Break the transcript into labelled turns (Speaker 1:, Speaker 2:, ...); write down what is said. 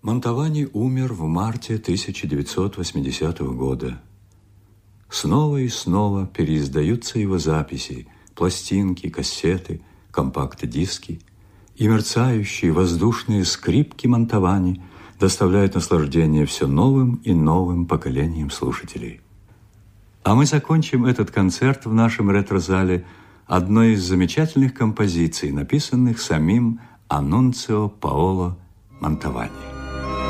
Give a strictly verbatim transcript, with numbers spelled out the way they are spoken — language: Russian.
Speaker 1: Мантовани умер в марте тысяча девятьсот восьмидесятого года. Снова и снова переиздаются его записи, пластинки, кассеты, компакт-диски, и мерцающие воздушные скрипки Мантовани доставляют наслаждение все новым и новым поколениям слушателей. А мы закончим этот концерт в нашем ретро-зале одной из замечательных композиций, написанных самим Анунцио Паоло Мантовани.